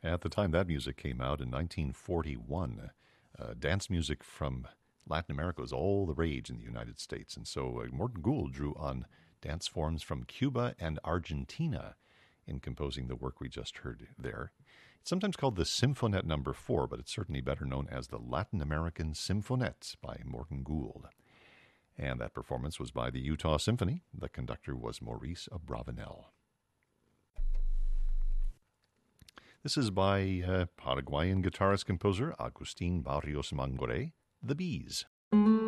At the time that music came out in 1941, dance music from Latin America was all the rage in the United States. And so Morton Gould drew on dance forms from Cuba and Argentina in composing the work we just heard there. It's sometimes called the Symphonette No. 4, but it's certainly better known as the Latin American Symphonette by Morton Gould. And that performance was by the Utah Symphony. The conductor was Maurice Abravanel. This is by Paraguayan guitarist-composer Agustin Barrios Mangoré, The Bees.